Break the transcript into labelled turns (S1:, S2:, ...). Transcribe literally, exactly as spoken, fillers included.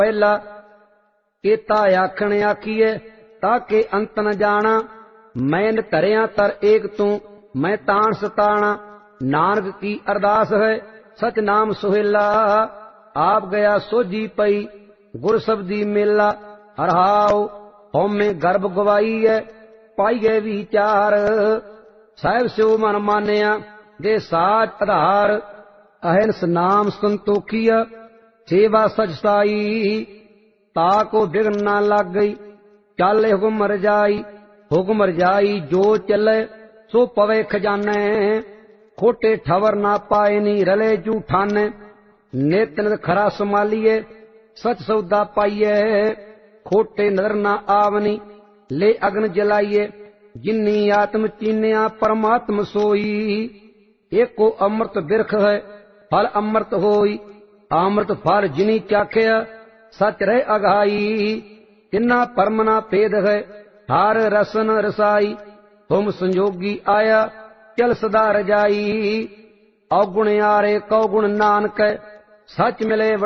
S1: ਪਹਿਲਾ ਕੀਤਾ ਆਖਣ ਆਖੀਏ ਤਾਕੇ ਅੰਤ ਨ ਜਾਣਾ। ਮੈਂ ਧਰਿਆ ਤਰ ਏਕ ਤੂੰ ਮੈਂ ਤਾਣ ਸਤਾਣਾ। ਨਾਨਕ ਕੀ ਅਰਦਾਸ ਹੈ ਸਚ ਨਾਮ ਸੁਹੇਲਾ। ਆਪ ਗਿਆ ਸੋਝੀ ਪਈ ਗੁਰ ਸਬਦੀ ਮੇਲਾ। ਹਰਹਾਉ ਹਉਮੈ ਗਰਭ ਗਵਾਈਐ ਪਾਈਐ ਵਿਚਾਰ। ਸਾਹਿਬ ਸਿਉ ਮਨ ਮਾਨਿਆ ਦੇ ਸਾਚ ਆਧਾਰ। ਅਹਿੰਸ ਨਾਮ ਸੰਤੋਖੀਆ ਸੇਵਾ ਸਚ ਸਾਈ। ਤਾ ਕੋ ਬਿਘਨ ਨਾ ਲੱਗ ਗਈ ਚਾਲੇ ਹੁਕਮ ਰਜਾਈ। ਹੁਕਮ ਰਜਾਈ ਜੋ ਚੱਲੇ ਸੋ ਪਵੇ ਖਜ਼ਾਨੇ। ਖੋਟੇ ਠਵਰ ਨਾ ਪਾਏ ਨੀ ਰਲੇ ਝੂਠਾਨੇ। ਨਿਤ ਨਿਤ ਖਰਾ ਸੰਭਾਲੀਏ ਸਚ ਸੌਦਾ ਪਾਈਏ। ਖੋਟੇ ਨਦਰ ਨਾ ਆਵਨੀ ਲੈ ਅਗਨ ਜਲਾਈਏ। ਜਿਨੀ ਆਤਮ ਚੀਨਿਆ ਪਰਮਾਤਮ ਸੋਈ। ਏਕੋ ਅੰਮ੍ਰਿਤ ਬਿਰਖ ਹੈ ਫਲ ਅੰਮ੍ਰਿਤ ਹੋਈ। ਅੰਮ੍ਰਿਤ ਫਲ ਜਿਨੀ ਚਾਖਿਆ ਸਚ ਰਹਿ ਅਗਾਈ। ਤਿੰਨਾ ਪਰਮ ਨਾ ਭੇਦ ਹੈ ਹਰ ਰਸਨ ਰਸਾਈ। ਹੁਮ ਸੰਜੋਗੀ ਆਇਆ ਚਲ ਸਦਾ ਰਜਾਈ। ਔਗੁਣ ਆਰੇ ਕਉ ਗੁਣ ਨਾਨਕ ਸੱਚ ਮਿਲੇ